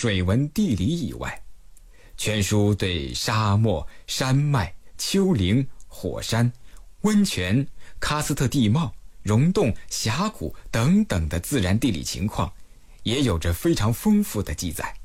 水文地理以外，全书对沙漠、山脉、丘陵、火山、温泉、喀斯特地貌、溶洞、峡谷等等的自然地理情况也有着非常丰富的记载。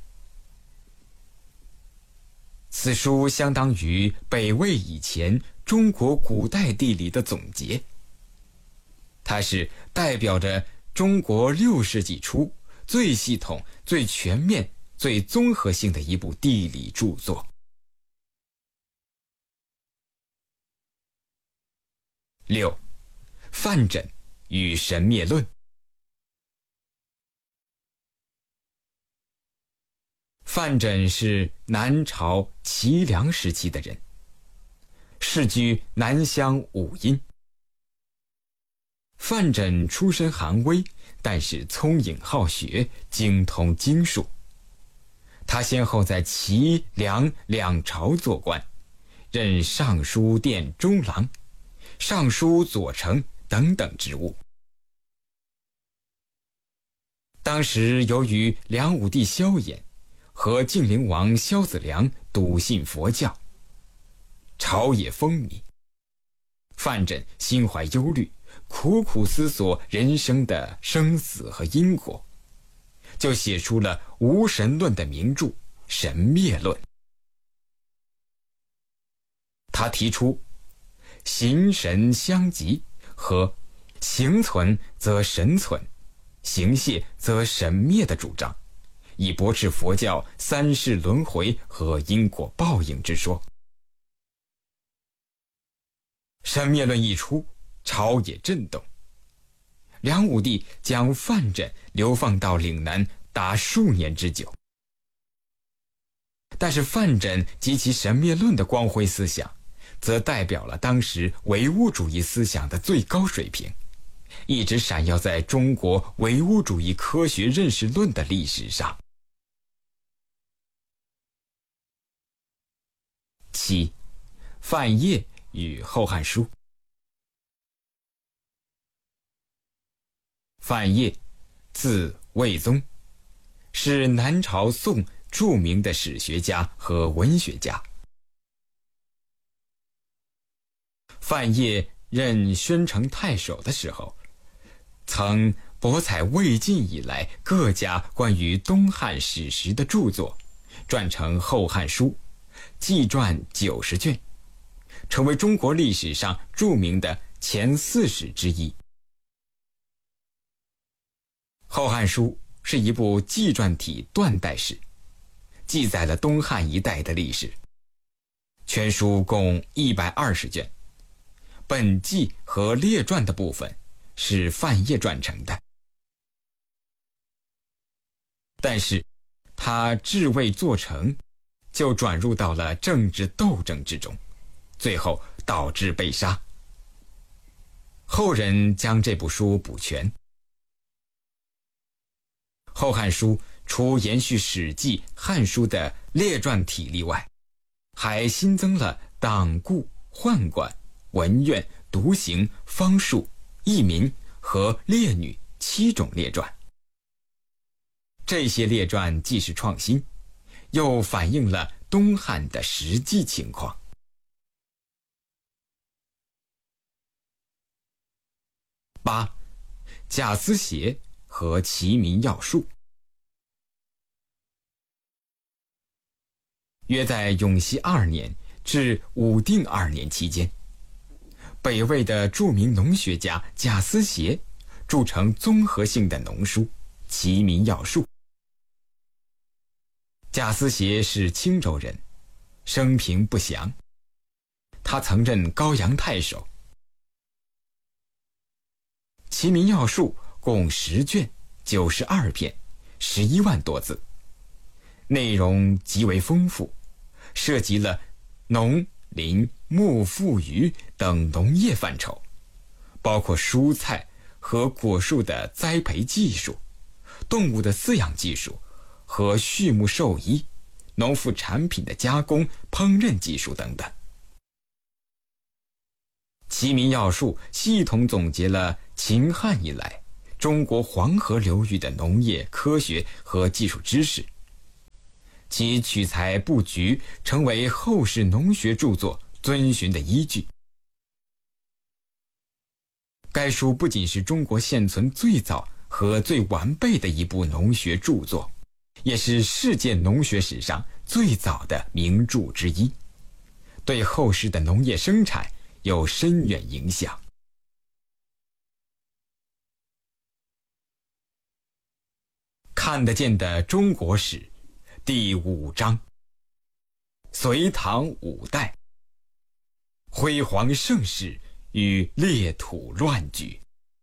此书相当于北魏以前中国古代地理的总结，它是代表着中国6世纪初最系统、最全面、最综合性的一部地理著作。6. 范缜与神灭论。范缜是南朝齐梁时期的人，世居南乡武阴。范缜出身寒微，但是聪颖好学，精通经术。他先后在齐梁两朝做官，任尚书殿中郎、尚书左丞等等职务。当时由于梁武帝萧衍和晋灵王萧子良笃信佛教，朝野风靡。范缜心怀忧虑，苦苦思索人生的生死和因果，就写出了无神论的名著《神灭论》。他提出形神相即和形存则神存，形谢则神灭的主张，以驳斥佛教三世轮回和因果报应之说。神灭论一出，朝野震动。梁武帝将范缜流放到岭南达数年之久。但是范缜及其神灭论的光辉思想，则代表了当时唯物主义思想的最高水平，一直闪耀在中国唯物主义科学认识论的历史上。7. 范晔与《后汉书》。范晔，字魏宗，是南朝宋著名的史学家和文学家。范晔任宣城太守的时候，曾博采魏晋以来各家关于东汉史实的著作，撰成《后汉书》，纪传90卷，成为中国历史上著名的前4史之一。《后汉书》是一部纪传体断代史，记载了东汉一代的历史。全书共120卷，本纪和列传的部分是范晔撰成的。但是他至未做成，就转入到了政治斗争之中，最后导致被杀。后人将这部书补全。《后汉书》除延续《史记》《汉书》的列传体例外，还新增了党锢、宦官、文苑、独行、方术、佚名和列女7种列传。这些列传既是创新，又反映了东汉的实际情况。8. 贾思勰和齐民要术。约在永熙2年至武定2年期间，北魏的著名农学家贾思勰著成综合性的农书《齐民要术》。贾思勰是青州人，生平不详。他曾任高阳太守。《齐民要术》共10卷，92篇，11万多字，内容极为丰富，涉及了农、林、牧、畜、渔等农业范畴，包括蔬菜和果树的栽培技术、动物的饲养技术和畜牧兽医、农副产品的加工、烹饪技术等等。齐民要术系统总结了秦汉以来中国黄河流域的农业科学和技术知识， 其取材布局成为后世农学著作遵循的依据。该书不仅是中国现存最早和最完备的一部农学著作，也是世界农学史上最早的名著之一，对后世的农业生产有深远影响。看得见的中国史第5章：隋唐5代，辉煌盛世与裂土乱举。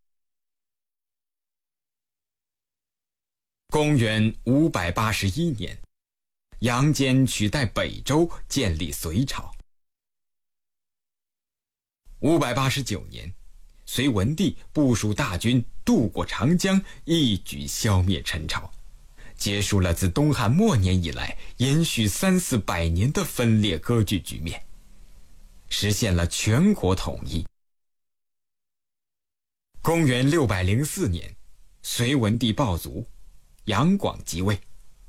公元581年，杨坚取代北周，建立隋朝。589年，隋文帝部署大军渡过长江，一举消灭陈朝，结束了自东汉末年以来延续300-400年的分裂割据局面，实现了全国统一。公元604年，隋文帝暴卒，杨广即位。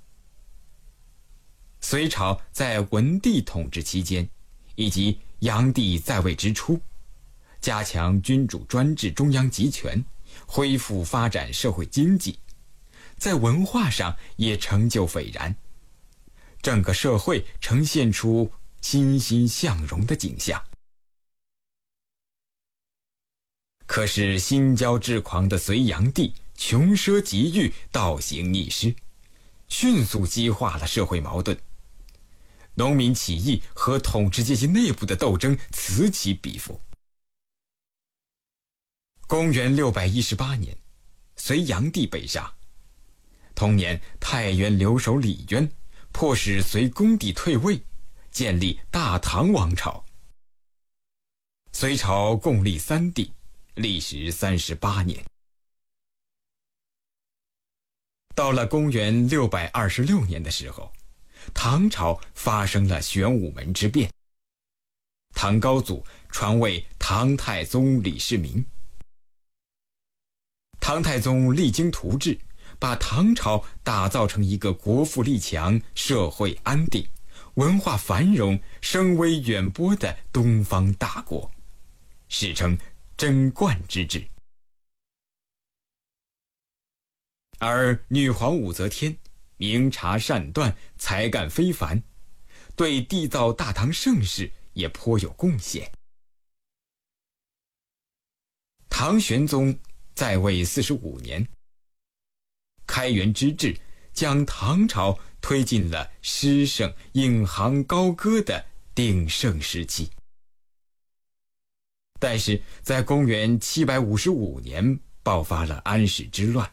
隋朝在文帝统治期间，以及杨帝在位之初，加强君主专制中央集权，恢复发展社会经济，在文化上也成就斐然，整个社会呈现出欣欣向荣的景象。可是心骄志狂的隋炀帝穷奢极欲，倒行逆施，迅速激化了社会矛盾，农民起义和统治阶级内部的斗争此起彼伏。公元618年，隋炀帝被杀。同年，太原留守李渊迫使隋恭帝退位，建立大唐王朝。隋朝共历3帝，历时38年。到了公元626年的时候，唐朝发生了玄武门之变，唐高祖传位唐太宗李世民。唐太宗励精图治，把唐朝打造成一个国富力强、社会安定、文化繁荣、声威远播的东方大国，史称贞观之治。而女皇武则天明察善断，才干非凡，对缔造大唐盛世也颇有贡献。唐玄宗在位45年，开元之治将唐朝推进了诗圣引吭高歌的鼎盛时期。但是在公元755年爆发了安史之乱，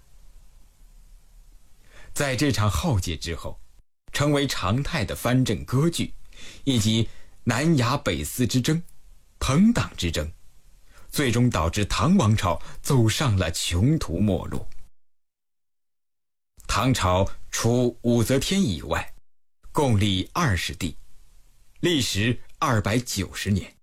在这场浩劫之后，成为常态的藩镇割据，以及南衙北司之争、朋党之争，最终导致唐王朝走上了穷途末路。唐朝除武则天以外，共历20帝，历时290年。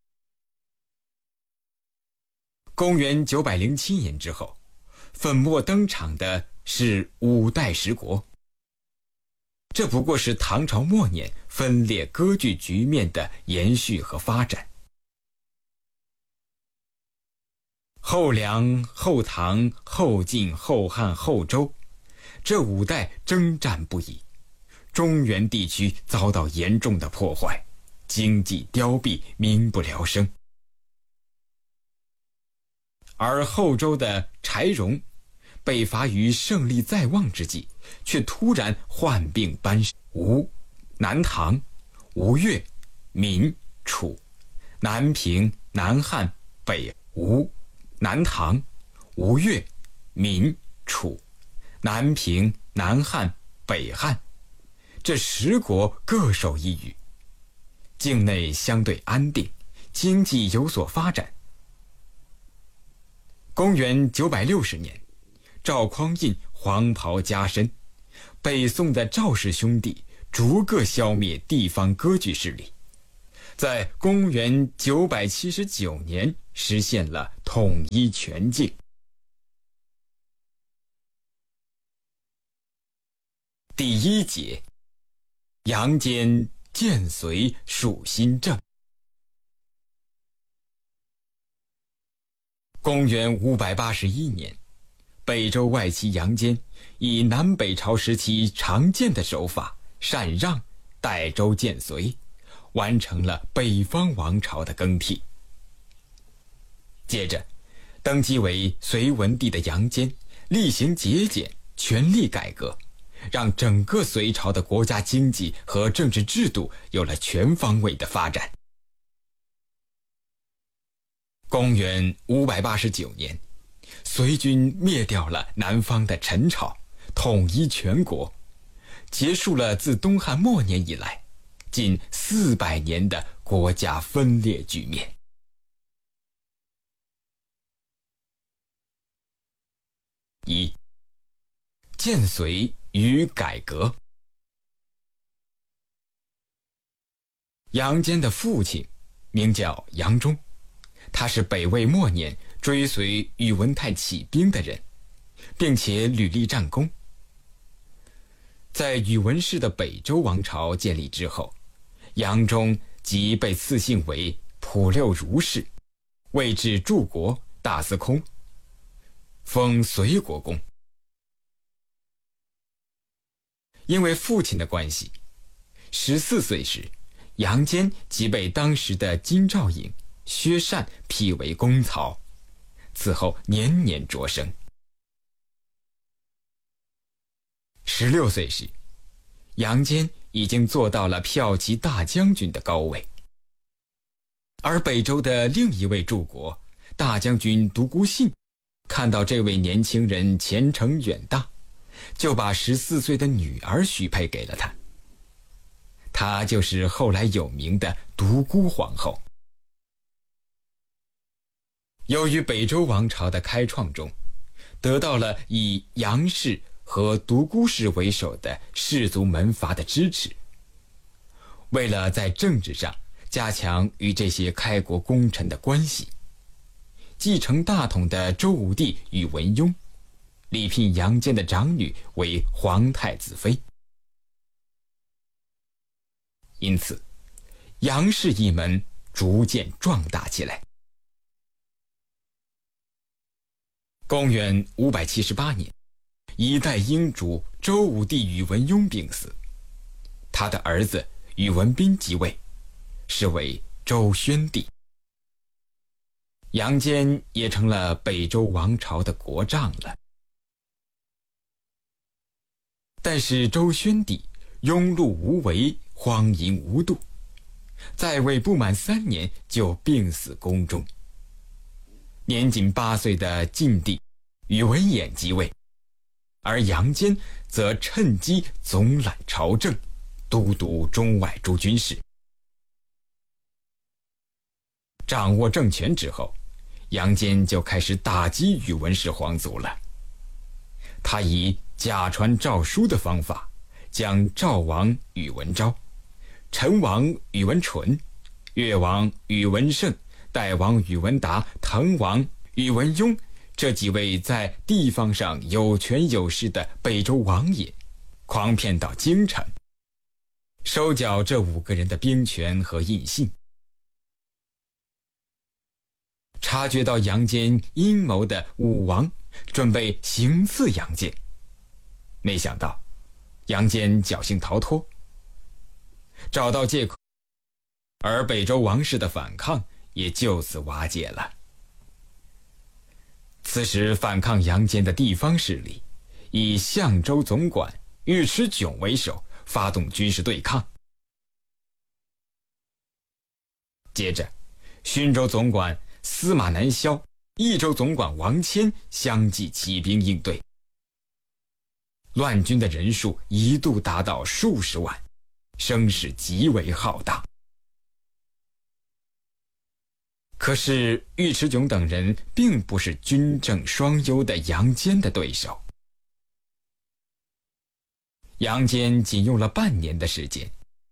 公元907年之后，粉墨登场的是5代十国，这不过是唐朝末年分裂割据局面的延续和发展。后梁、后唐、后晋、后汉、后周，这5代征战不已，中原地区遭到严重的破坏，经济凋敝，民不聊生。而后周的柴荣北伐于胜利在望之际，却突然患病班吴、南唐、吴越、闽、楚、南平、南汉、北吴、南唐、吴越、闽、楚、南平、南汉、北汉，这10国各守一隅，境内相对安定，经济有所发展。公元960年，赵匡胤黄袍加身，北宋的赵氏兄弟逐个消灭地方割据势力，在公元979年实现了统一全境。第1节， 杨坚渐随属新政。公元581年，北周外戚杨坚以南北朝时期常见的手法禅让、代周渐随，完成了北方王朝的更替。接着，登基为隋文帝的杨坚厉行节俭，权力改革，让整个隋朝的国家经济和政治制度有了全方位的发展。公元589年，隋军灭掉了南方的陈朝，统一全国，结束了自东汉末年以来近400年的国家分裂局面。1. 渐随与改革。杨坚的父亲名叫杨忠，他是北魏末年追随宇文泰起兵的人，并且屡立战功。在宇文氏的北周王朝建立之后，杨忠即被赐姓为普六如氏，位至柱国大司空，封隋国公。因为父亲的关系，14岁时，杨坚即被当时的金兆尹薛禅辟为公曹，此后年年擢升。16岁时，杨坚已经做到了骠骑大将军的高位，而北周的另一位柱国大将军独孤信看到这位年轻人前程远大，就把14岁的女儿许配给了他，她就是后来有名的独孤皇后。由于北周王朝的开创中，得到了以杨氏和独孤氏为首的氏族门阀的支持，为了在政治上加强与这些开国功臣的关系，继承大统的周武帝宇文邕礼聘杨坚的长女为皇太子妃。因此，杨氏一门逐渐壮大起来。公元578年，一代英主周武帝宇文邕病死，他的儿子宇文彬即位，是为周宣帝。杨坚也成了北周王朝的国丈了。但是周宣帝庸碌无为，荒淫无度，在位不满3年就病死宫中。年仅8岁的晋帝宇文衍即位，而杨坚则趁机总揽朝政，都督中外诸军事。掌握政权之后，杨坚就开始打击宇文氏皇族了。他以假传诏书的方法，将赵王宇文昭、陈王宇文纯、越王宇文盛、代王宇文达、滕王宇文邕这几位在地方上有权有势的北周王爷诓骗到京城，收缴这5个人的兵权和印信。察觉到杨坚阴谋的武王准备行刺杨坚，没想到杨坚侥幸逃脱，找到借口，而北周王室的反抗也就此瓦解了。此时反抗杨坚的地方势力以相州总管尉迟迥为首，发动军事对抗。接着勋州总管司马南萧、益州总管王谦相继起兵应对，乱军的人数一度达到数十万，声势极为浩大。可是尉迟迥等人并不是军政双优的杨坚的对手。杨坚仅用了半年的时间，